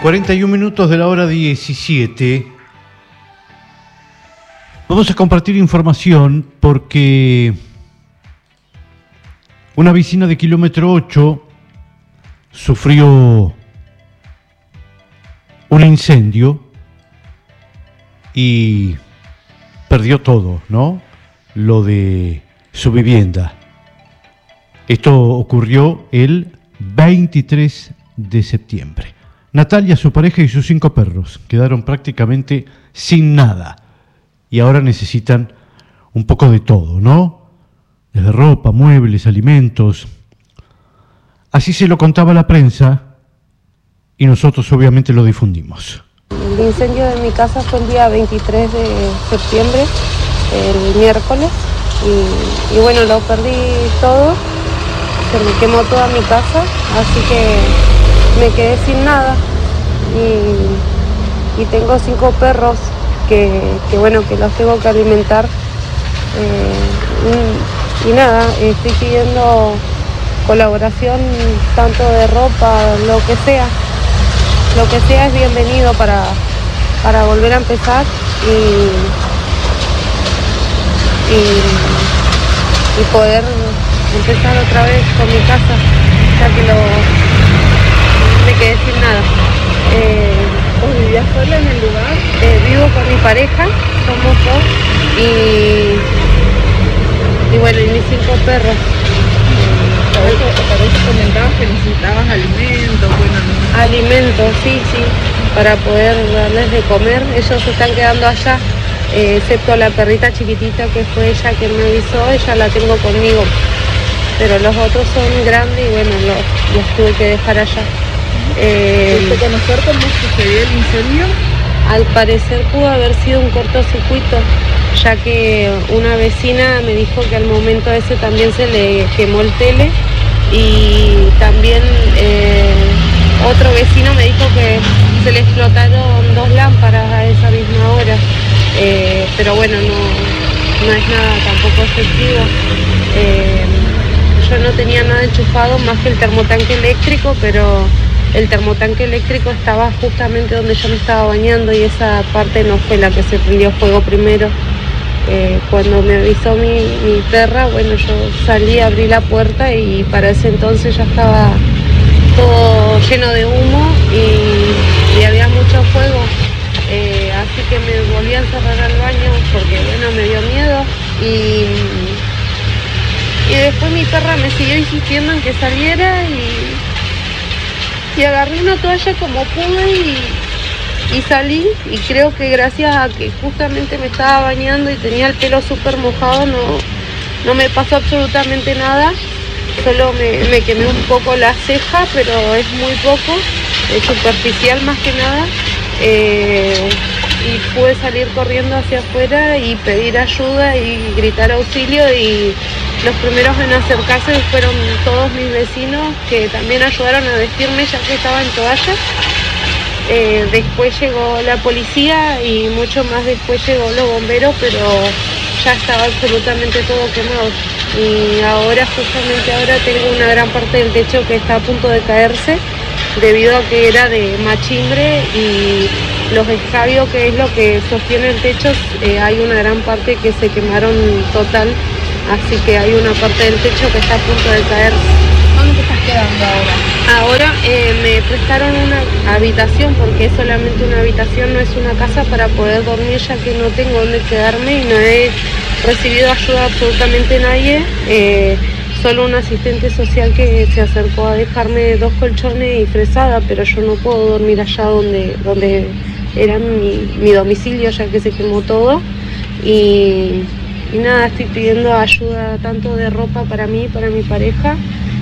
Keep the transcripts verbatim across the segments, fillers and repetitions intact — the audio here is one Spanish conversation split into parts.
cuarenta y un minutos de la hora diecisiete. Vamos a compartir información porque una vecina de kilómetro ocho sufrió un incendio y perdió todo, ¿no? Lo de su vivienda. Esto ocurrió el veintitrés de septiembre. Natalia, su pareja y sus cinco perros quedaron prácticamente sin nada y ahora necesitan un poco de todo, ¿no? Desde ropa, muebles, alimentos. Así se lo contaba la prensa y nosotros obviamente lo difundimos. El incendio de mi casa fue el día veintitrés de septiembre, el miércoles, y, y bueno, lo perdí todo, se me quemó toda mi casa, así que me quedé sin nada y, y tengo cinco perros que, que bueno, que los tengo que alimentar eh, y, y nada, estoy pidiendo colaboración tanto de ropa, lo que sea, lo que sea es bienvenido para, para volver a empezar y, y, y poder empezar otra vez con mi casa, ya que lo me quedé sin nada. Eh, ¿Vos vivías sola en el lugar? Eh, vivo con mi pareja, somos dos, y, y bueno, y mis cinco perros. Por eso, por eso comentabas que necesitabas alimentos, bueno, no. Alimentos, sí, sí, para poder darles de comer. Ellos se están quedando allá, eh, excepto la perrita chiquitita que fue ella quien me avisó, ella la tengo conmigo. Pero los otros son grandes y bueno, los, los tuve que dejar allá. Eh, ¿Pudiste conocer cómo sucedió el incendio? Al parecer pudo haber sido un cortocircuito, ya que una vecina me dijo que al momento ese también se le quemó el tele y también eh, otro vecino me dijo que se le explotaron dos lámparas a esa misma hora, eh, pero bueno, no, no es nada tampoco efectivo. Eh, yo no tenía nada enchufado más que el termotanque eléctrico, pero el termotanque eléctrico estaba justamente donde yo me estaba bañando y esa parte no fue la que se prendió fuego primero. Eh, cuando me avisó mi, mi perra, bueno, yo salí, abrí la puerta y para ese entonces ya estaba todo lleno de humo y, y había mucho fuego. Eh, así que me volví a encerrar al baño porque, bueno, me dio miedo y, y después mi perra me siguió insistiendo en que saliera y... y agarré una toalla como pude y, y salí, y creo que gracias a que justamente me estaba bañando y tenía el pelo súper mojado, no, no me pasó absolutamente nada, solo me, me quemé un poco la ceja, pero es muy poco, es superficial más que nada, eh, y pude salir corriendo hacia afuera y pedir ayuda y gritar auxilio, y los primeros en acercarse fueron todos mis vecinos que también ayudaron a vestirme ya que estaba en toalla. Eh, después llegó la policía y mucho más después llegó los bomberos, pero ya estaba absolutamente todo quemado. Y ahora, justamente ahora, tengo una gran parte del techo que está a punto de caerse debido a que era de machimbre y los escabios, que es lo que sostiene el techo, eh, hay una gran parte que se quemaron total. Así que hay una parte del techo que está a punto de caer. ¿Dónde te estás quedando ahora? Ahora eh, me prestaron una habitación, porque es solamente una habitación, no es una casa, para poder dormir, ya que no tengo dónde quedarme y no he recibido ayuda absolutamente nadie. Eh, solo un asistente social que se acercó a dejarme dos colchones y fresada, pero yo no puedo dormir allá donde, donde era mi, mi domicilio, ya que se quemó todo. Y... Y nada, estoy pidiendo ayuda tanto de ropa para mí, para mi pareja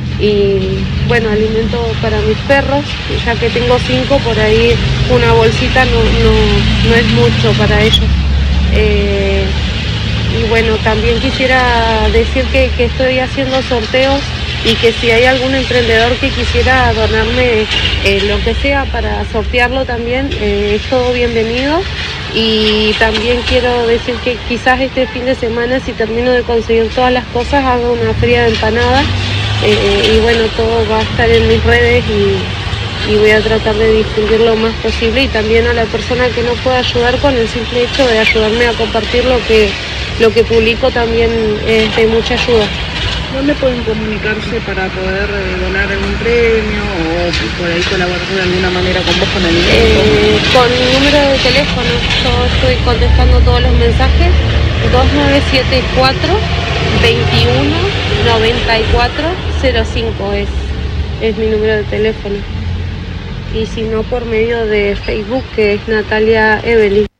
y bueno, alimento para mis perros, ya que tengo cinco, por ahí una bolsita no, no, no es mucho para ellos. Eh, y bueno, también quisiera decir que, que estoy haciendo sorteos y que si hay algún emprendedor que quisiera donarme eh, lo que sea para sortearlo también, eh, es todo bienvenido. Y también quiero decir que quizás este fin de semana, si termino de conseguir todas las cosas, haga una feria de empanadas. Eh, y bueno, todo va a estar en mis redes y voy a tratar de difundir lo más posible, y también a la persona que no pueda ayudar, con el simple hecho de ayudarme a compartir lo que, lo que publico también es de mucha ayuda. ¿Dónde pueden comunicarse para poder eh, donar algún premio o por ahí colaborar de alguna manera con vos con alimentos? Eh, con mi número de teléfono, yo estoy contestando todos los mensajes, dos nueve siete cuatro, veintiuno, noventa y cuatro, cero cinco es, es mi número de teléfono. Y si no, por medio de Facebook, que es Natalia Evelyn.